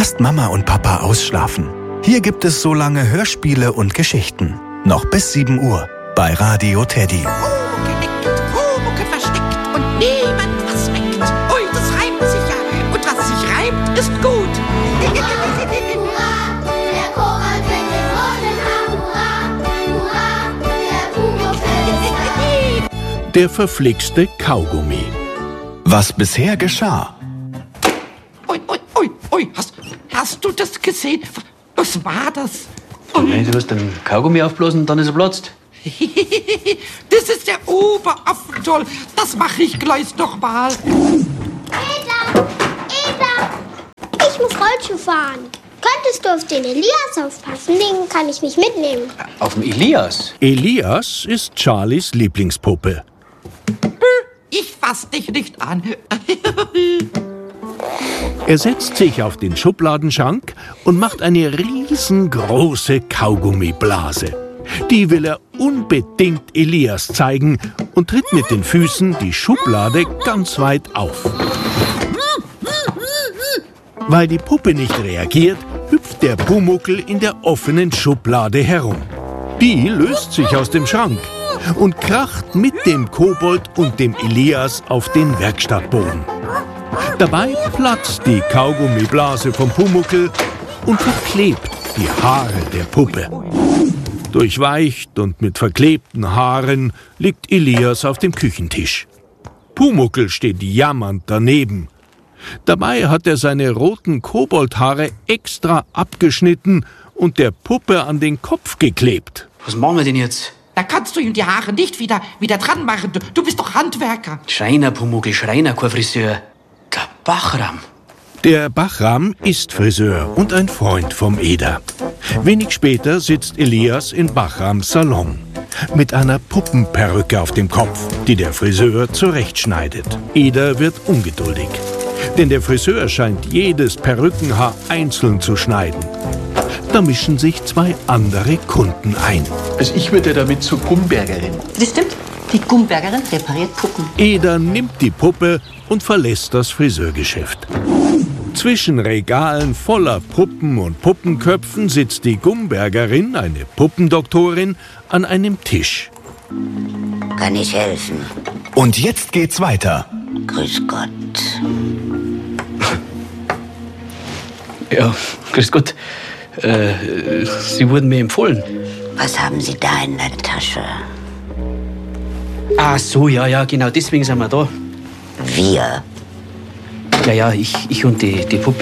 lasst Mama und Papa ausschlafen. Hier gibt es so lange Hörspiele und Geschichten. Noch bis 7 Uhr bei Radio Teddy. Mucke versteckt und niemand was weckt. Ui, das reimt sich ja. Und was sich reimt, ist gut. Hurra, der Koran fängt den Roten an. Hurra, der Pumuckl. Der verflixte Kaugummi. Was bisher geschah. Ui, hast du das gesehen? Was war das? Nein, du hast den Kaugummi aufblasen und dann ist er platzt. Das ist der Oberaffentoll. Das mache ich gleich nochmal. Eda, ich muss Rollschuh fahren. Könntest du auf den Elias aufpassen? Den kann ich nicht mitnehmen. Auf dem Elias? Elias ist Charlies Lieblingspuppe. Ich fass dich nicht an. Er setzt sich auf den Schubladenschrank und macht eine riesengroße Kaugummiblase. Die will er unbedingt Elias zeigen und tritt mit den Füßen die Schublade ganz weit auf. Weil die Puppe nicht reagiert, hüpft der Pumuckl in der offenen Schublade herum. Die löst sich aus dem Schrank und kracht mit dem Kobold und dem Elias auf den Werkstattboden. Dabei platzt die Kaugummiblase vom Pumuckl und verklebt die Haare der Puppe. Durchweicht und mit verklebten Haaren liegt Elias auf dem Küchentisch. Pumuckl steht jammernd daneben. Dabei hat er seine roten Koboldhaare extra abgeschnitten und der Puppe an den Kopf geklebt. Was machen wir denn jetzt? Da kannst du ihm die Haare nicht wieder dran machen. Du bist doch Handwerker. Schreiner, Pumuckl, Schreiner, kein Friseur. Der Bachram. Der Bachram ist Friseur und ein Freund vom Eder. Wenig später sitzt Elias in Bachrams Salon mit einer Puppenperücke auf dem Kopf, die der Friseur zurechtschneidet. Eder wird ungeduldig, denn der Friseur scheint jedes Perückenhaar einzeln zu schneiden. Da mischen sich 2 andere Kunden ein. Also ich würde damit zur Gumbergerin. Das stimmt. Die Gumbergerin repariert Puppen. Eder nimmt die Puppe und verlässt das Friseurgeschäft. Zwischen Regalen voller Puppen und Puppenköpfen sitzt die Gumbergerin, eine Puppendoktorin, an einem Tisch. Kann ich helfen? Und jetzt geht's weiter. Grüß Gott. Ja, grüß Gott. Sie wurden mir empfohlen. Was haben Sie da in der Tasche? Ach so, ja, genau, deswegen sind wir da. Wir? Ja, ich und die Puppe.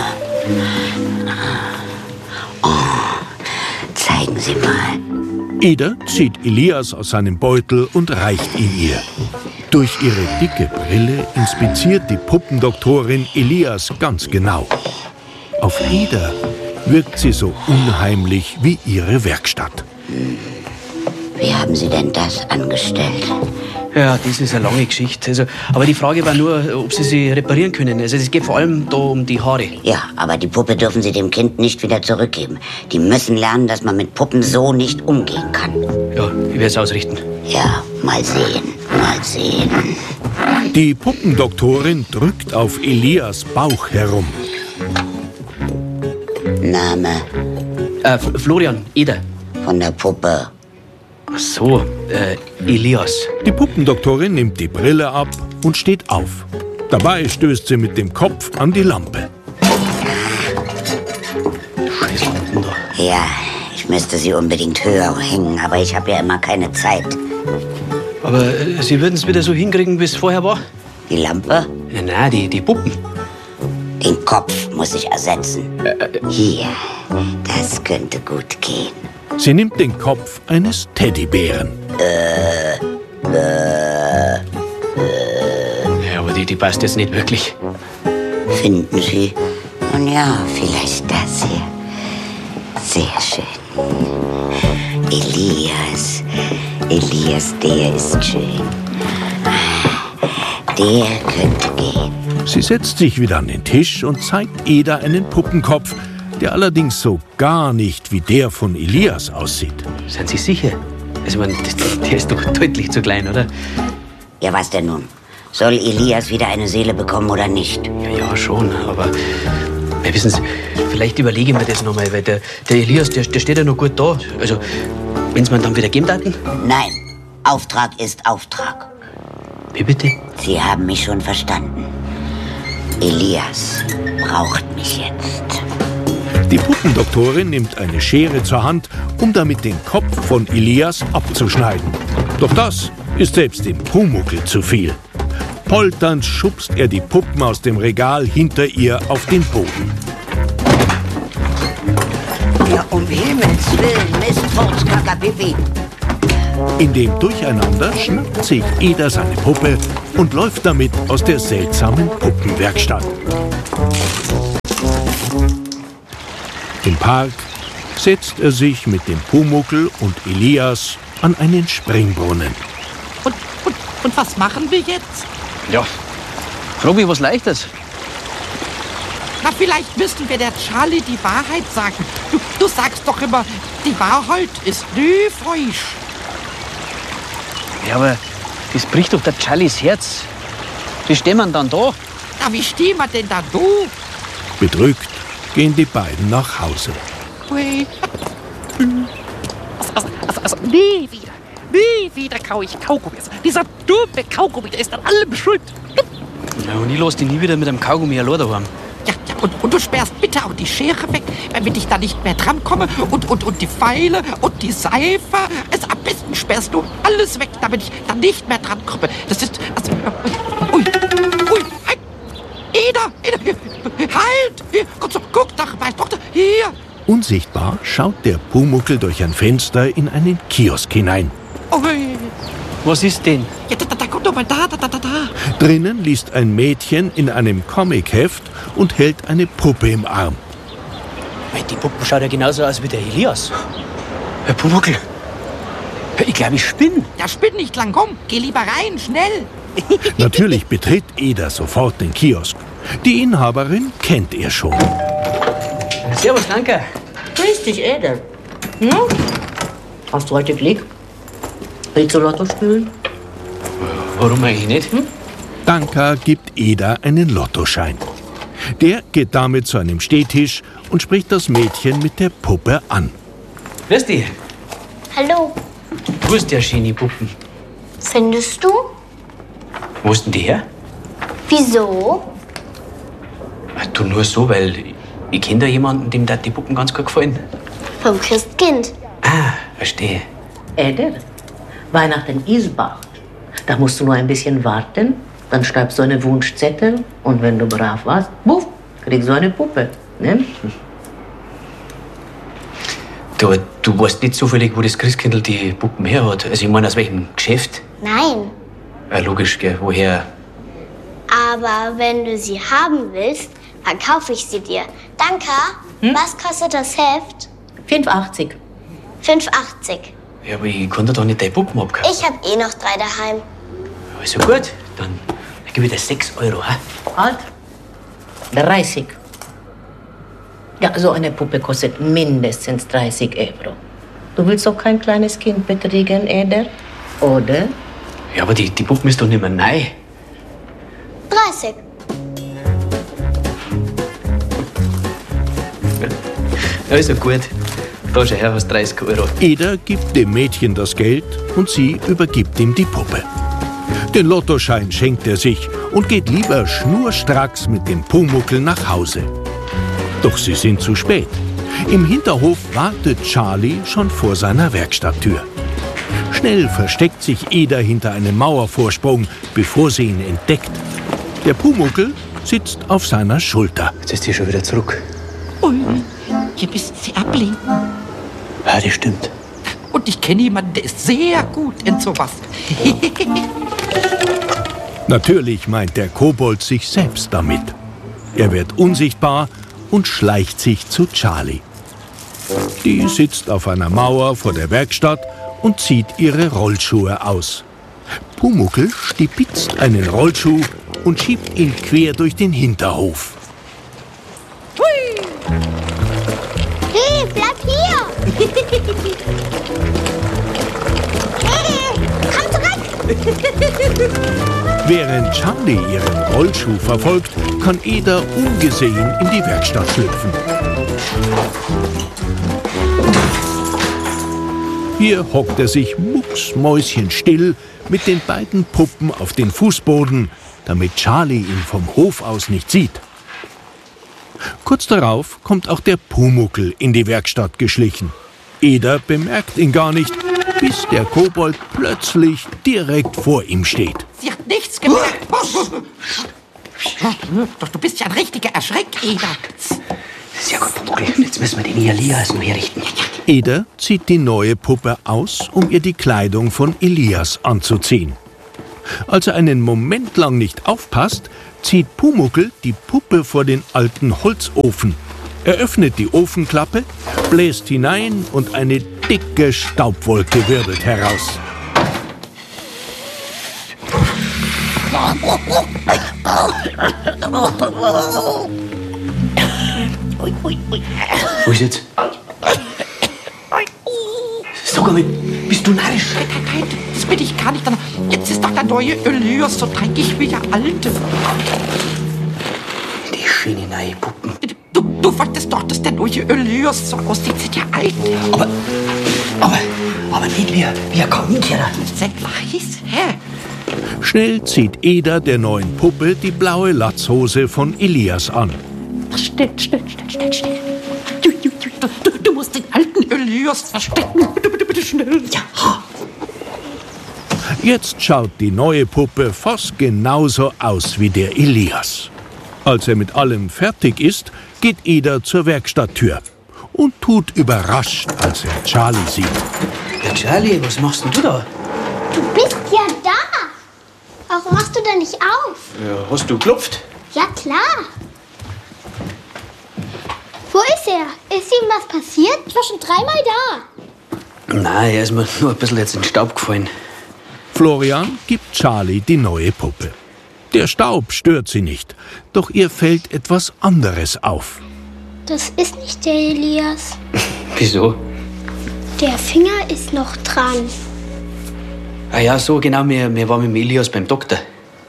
Oh, zeigen Sie mal. Eder zieht Elias aus seinem Beutel und reicht ihn ihr. Durch ihre dicke Brille inspiziert die Puppendoktorin Elias ganz genau. Auf Eder wirkt sie so unheimlich wie ihre Werkstatt. Wie haben Sie denn das angestellt? Ja, das ist eine lange Geschichte. Also, aber die Frage war nur, ob Sie sie reparieren können. Also es geht vor allem da um die Haare. Ja, aber die Puppe dürfen Sie dem Kind nicht wieder zurückgeben. Die müssen lernen, dass man mit Puppen so nicht umgehen kann. Ja, ich werde es ausrichten. Ja, mal sehen. Die Puppendoktorin drückt auf Elias Bauch herum. Name? Florian, Eder. Von der Puppe. Ach so, Elias. Die Puppendoktorin nimmt die Brille ab und steht auf. Dabei stößt sie mit dem Kopf an die Lampe. Scheißlampen da. Ja, ich müsste sie unbedingt höher hängen, aber ich habe ja immer keine Zeit. Aber Sie würden es wieder so hinkriegen, wie es vorher war? Die Lampe? Ja, nein, die Puppen. Den Kopf muss ich ersetzen. Hier, das könnte gut gehen. Sie nimmt den Kopf eines Teddybären. Ja, aber die passt jetzt nicht wirklich. Finden Sie? Nun ja, vielleicht das hier. Sehr schön. Elias, der ist schön. Der könnte gehen. Sie setzt sich wieder an den Tisch und zeigt Eder einen Puppenkopf, der allerdings so gar nicht wie der von Elias aussieht. Sind Sie sicher? Also, der ist doch deutlich zu klein, oder? Ja, was denn nun? Soll Elias wieder eine Seele bekommen oder nicht? Ja, schon, aber Ja, wissen Sie, vielleicht überlege ich mir das nochmal, weil der Elias, der steht ja noch gut da. Also, wenn Sie mir dann wieder geben daten? Nein, Auftrag ist Auftrag. Wie bitte? Sie haben mich schon verstanden. Elias braucht mich jetzt. Die Puppendoktorin nimmt eine Schere zur Hand, um damit den Kopf von Elias abzuschneiden. Doch das ist selbst dem Pumuckl zu viel. Polternd schubst er die Puppen aus dem Regal hinter ihr auf den Boden. Ja, um Himmels Willen, Mistfortskackerpipi. In dem Durcheinander schnappt sich Eder seine Puppe und läuft damit aus der seltsamen Puppenwerkstatt. Im Park setzt er sich mit dem Pumuckl und Elias an einen Springbrunnen. Und was machen wir jetzt? Ja, frag mich was Leichtes. Na, vielleicht müssten wir der Charlie die Wahrheit sagen. Du sagst doch immer, die Wahrheit ist nie falsch. Ja, aber das bricht doch der Charlies Herz. Wie stehen wir dann da? Na, wie stehen wir denn da du? Bedrückt gehen die beiden nach Hause. Ui. Also, nie wieder kau ich Kaugummis. Dieser dumme Kaugummi, der ist an allem schuld. Ja, und ich lass dich nie wieder mit einem Kaugummi allein daheim. Ja, und du sperrst bitte auch die Schere weg, damit ich da nicht mehr drankomme. Und die Pfeile und die Seife. Also am besten sperrst du alles weg, damit ich da nicht mehr drankomme. Das ist... Also, ui. Eder, halt! Hier, guck doch, meine Tochter, hier. Unsichtbar schaut der Pumuckl durch ein Fenster in einen Kiosk hinein. Ui. Was ist denn? Ja, guck doch mal da. Drinnen liest ein Mädchen in einem Comicheft und hält eine Puppe im Arm. Die Puppe schaut ja genauso aus wie der Elias. Herr Pumuckl, ich glaube, ich spinne. Ja, spinn nicht lang rum. Geh lieber rein, schnell. Natürlich betritt Eder sofort den Kiosk. Die Inhaberin kennt er schon. Servus, danke. Grüß dich, Eder. Hast du heute Glück? Willst du Lotto spielen? Warum eigentlich nicht? Danka gibt Eder einen Lottoschein. Der geht damit zu einem Stehtisch und spricht das Mädchen mit der Puppe an. Grüß dich. Hallo, Du hast ja schöne Puppen. findest du? Wo ist denn die her? Wieso? Du nur so, weil ich kenne da jemanden, dem die Puppen ganz gut gefallen. Vom Christkind. Ah, verstehe. Eder, Weihnachten ist bald. Da musst du nur ein bisschen warten, dann schreibst du einen Wunschzettel und wenn du brav warst, buff, kriegst du eine Puppe. Ne? Du weißt nicht zufällig, wo das Christkindl die Puppen her hat. Also ich meine, aus welchem Geschäft? Nein, Ja, logisch, gell, woher? aber wenn du sie haben willst, verkaufe ich sie dir. Danka, was kostet das Heft? 5,80. 5,80. Ja, aber ich kann dir doch nicht deine Puppen abkaufen. Ich habe eh noch 3 daheim. Also gut, dann gebe ich dir 6 Euro. Ha? Halt. 30. Ja, so eine Puppe kostet mindestens 30 Euro. Du willst doch kein kleines Kind betrügen, Eder? Oder? Ja, aber die Puppen ist doch nicht mehr neu. 30. Also gut, da schau her, hast 30 Euro. Eder gibt dem Mädchen das Geld und sie übergibt ihm die Puppe. Den Lottoschein schenkt er sich und geht lieber schnurstracks mit dem Pumuckl nach Hause. Doch sie sind zu spät. Im Hinterhof wartet Charlie schon vor seiner Werkstatttür. Schnell versteckt sich Eder hinter einem Mauervorsprung, bevor sie ihn entdeckt. Der Pumuckl sitzt auf seiner Schulter. Jetzt ist die schon wieder zurück. Ui, hier müssen Sie ablenken. Ja, das stimmt. Und ich kenne jemanden, der ist sehr gut in sowas. Natürlich meint der Kobold sich selbst damit. Er wird unsichtbar und schleicht sich zu Charlie. Die sitzt auf einer Mauer vor der Werkstatt und zieht ihre Rollschuhe aus. Pumuckl stibitzt einen Rollschuh und schiebt ihn quer durch den Hinterhof. Hey, bleib hier! Hey, komm zurück! Während Charlie ihren Rollschuh verfolgt, kann Eder ungesehen in die Werkstatt schlüpfen. Hier hockt er sich mucksmäuschenstill mit den beiden Puppen auf den Fußboden, damit Charlie ihn vom Hof aus nicht sieht. Kurz darauf kommt auch der Pumuckl in die Werkstatt geschlichen. Eder bemerkt ihn gar nicht, bis der Kobold plötzlich direkt vor ihm steht. Sie hat nichts gemerkt. Doch du bist ja ein richtiger Erschreck, Eder. Sehr gut, Pumuckl. Jetzt müssen wir den Elias noch herrichten. Eder zieht die neue Puppe aus, um ihr die Kleidung von Elias anzuziehen. Als er einen Moment lang nicht aufpasst, zieht Pumuckl die Puppe vor den alten Holzofen. Er öffnet die Ofenklappe, bläst hinein und eine dicke Staubwolke wirbelt heraus. Wo ist jetzt? Sag mal, bist du narrisch? Nein, das bin ich gar nicht. Jetzt ist doch der neue Elias so dreckig wie der alte. Die schöne neue Puppen. Du wolltest doch, dass der neue Elias so aussieht wie der alte. Aber nicht wie ein Kaminkehrer. Sehr leise, hä? Schnell zieht Eder der neuen Puppe die blaue Latzhose von Elias an. Still. Du musst den alten Elias verstecken. Bitte schnell. Ja. Jetzt schaut die neue Puppe fast genauso aus wie der Elias. Als er mit allem fertig ist, geht Eder zur Werkstatttür und tut überrascht, als er Charlie sieht. Ja, Charlie, was machst denn du da? Du bist ja da. Warum machst du denn nicht auf? Ja, hast du geklopft? Ja, klar. Wo ist er? Ist ihm was passiert? Ich war schon 3-mal da. Nein, er ist mir nur ein bisschen jetzt in den Staub gefallen. Florian gibt Charlie die neue Puppe. Der Staub stört sie nicht, doch ihr fällt etwas anderes auf. Das ist nicht der Elias. Wieso? Der Finger ist noch dran. Ah ja, so genau, wir waren mit dem Elias beim Doktor.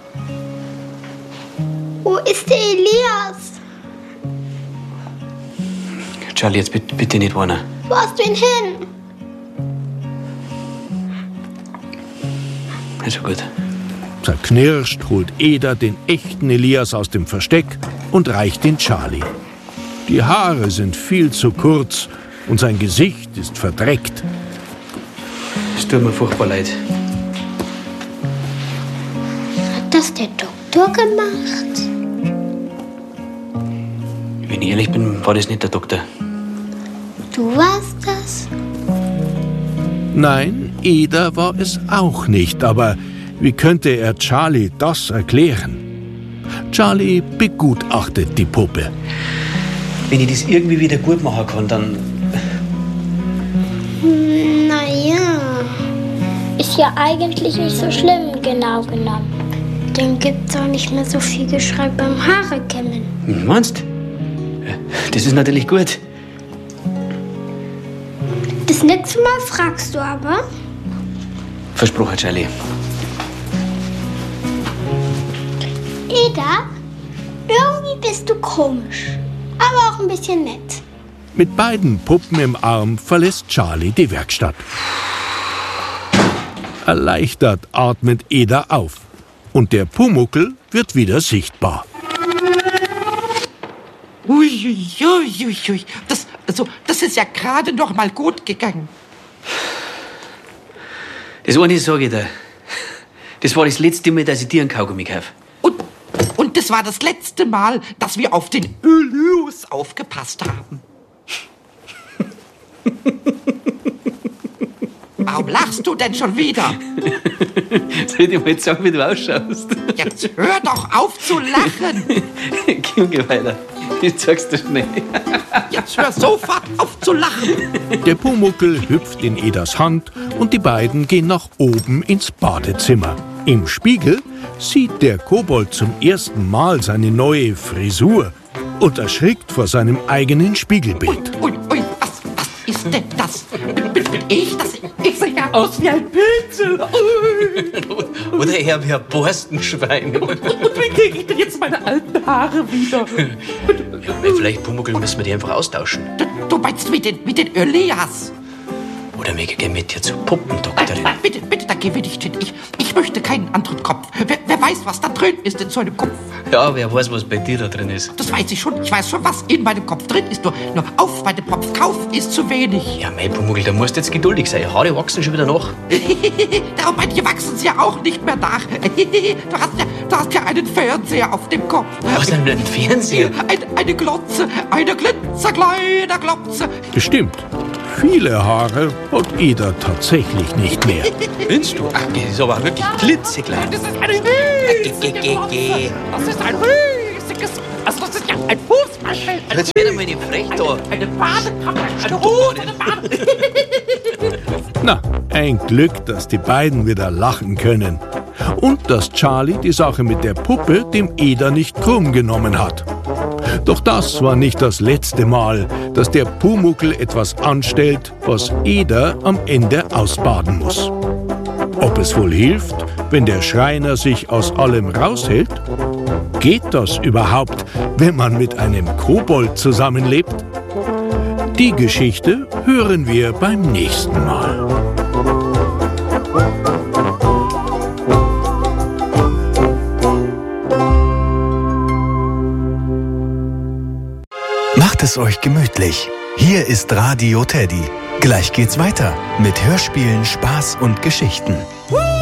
Wo ist der Elias? Charlie, jetzt bitte nicht weinen. Wo hast du ihn hin? Also gut. Zerknirscht holt Eder den echten Elias aus dem Versteck und reicht ihn Charlie. Die Haare sind viel zu kurz und sein Gesicht ist verdreckt. Es tut mir furchtbar leid. Hat das der Doktor gemacht? Wenn ich ehrlich bin, war das nicht der Doktor. Du warst das? Nein, Eder war es auch nicht, aber wie könnte er Charlie das erklären? Charlie begutachtet die Puppe. Wenn ich das irgendwie wieder gut machen kann, dann... Naja, ist ja eigentlich nicht so schlimm, genau genommen. Dann gibt's auch nicht mehr so viel Geschrei beim Haarekämmen. Meinst? Das ist natürlich gut. Das nächste Mal fragst du aber. Versprochen, Charlie. Eda, irgendwie bist du komisch, aber auch ein bisschen nett. Mit beiden Puppen im Arm verlässt Charlie die Werkstatt. Erleichtert atmet Eder auf und der Pumuckl wird wieder sichtbar. Uiuiuiui. Das ist ja gerade noch mal gut gegangen. Das eine sage ich dir. Das war das letzte Mal, dass ich dir einen Kaugummi kaufe. Und das war das letzte Mal, dass wir auf den Elias aufgepasst haben. Warum lachst du denn schon wieder? Soll ich dir mal jetzt sagen, wie du ausschaust? Jetzt hör doch auf zu lachen. Geh weiter. Ich zeig's dir schnell. Jetzt hör sofort auf zu lachen. Der Pumuckl hüpft in Eders Hand und die beiden gehen nach oben ins Badezimmer. Im Spiegel sieht der Kobold zum ersten Mal seine neue Frisur und erschrickt vor seinem eigenen Spiegelbild. Ui, was ist denn das? bin ich. Ich sehe ja aus wie ein Pilze. Oder eher wie ein Borstenschwein. Und wie kriege ich denn jetzt meine alten Haare wieder? Vielleicht, Pumuckl, müssen wir die einfach austauschen. Du meinst mit den Elias? Oder wir gehen mit dir zur Puppendoktorin. Bitte, da geh wir nicht hin. Ich möchte keinen anderen Kopf. Wer weiß, was da drin ist in so einem Kopf? Ja, wer weiß, was bei dir da drin ist. Das weiß ich schon. Ich weiß schon, was in meinem Kopf drin ist. Nur auf meinem Kopf kaufen ist zu wenig. Ja, mei, Pumuckl, da musst du jetzt geduldig sein. Haare wachsen schon wieder nach. Darum manche wachsen sie ja auch nicht mehr nach. Du hast ja einen Fernseher auf dem Kopf. Was denn ein Fernseher? Eine Glotze, eine glitzerkleine Glotze. Bestimmt. Viele Haare hat Eder tatsächlich nicht mehr. Findest du? Ach, das ist aber wirklich klitzeklein. Das ist eine riesige Glotze. Das ist ein riesiges... Also das ist ja ein Fußballfeld. Jetzt wieder mal die Frech da. Eine Badekammer. Eine hofende Na, ein Glück, dass die beiden wieder lachen können. Und dass Charlie die Sache mit der Puppe dem Eder nicht krumm genommen hat. Doch das war nicht das letzte Mal, dass der Pumuckl etwas anstellt, was Eder am Ende ausbaden muss. Ob es wohl hilft, wenn der Schreiner sich aus allem raushält? Geht das überhaupt, wenn man mit einem Kobold zusammenlebt? Die Geschichte hören wir beim nächsten Mal. Macht es euch gemütlich. Hier ist Radio Teddy. Gleich geht's weiter mit Hörspielen, Spaß und Geschichten.